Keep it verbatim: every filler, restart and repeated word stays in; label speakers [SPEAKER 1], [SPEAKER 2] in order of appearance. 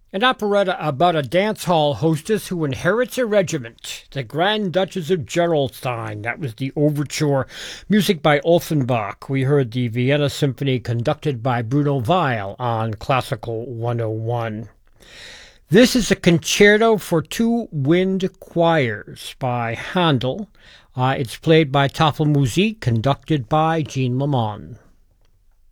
[SPEAKER 1] An operetta about a dance hall hostess who inherits a regiment. The Grand Duchess of Gerolstein. That was the overture. Music by Offenbach. We heard the Vienna Symphony conducted by Bruno Weil on Classical one oh one. This is a concerto for two wind choirs by Handel. Uh, it's played by Tafelmusik, conducted by Jean Lamont.